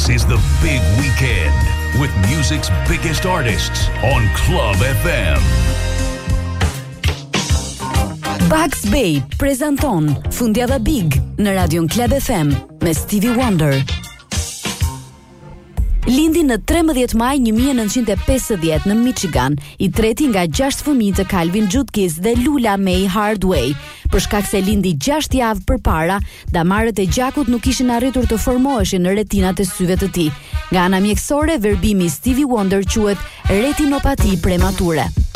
This is the big weekend with music's biggest artists on Club FM. Bugs Bay prezanton Fundjava Big në Radion Club FM me Stevie Wonder. Lindi në 13 maj 1950 në Michigan, I treti nga 6 fëmijë të Calvin Judkis dhe Lula Mae Hardway. Për shkak se lindi 6 javë përpara, damarët e gjakut nuk ishin arritur të formoheshin në retinat e syve të tij. Nga ana mjekësore, verbimi Stevie Wonder quhet retinopati premature.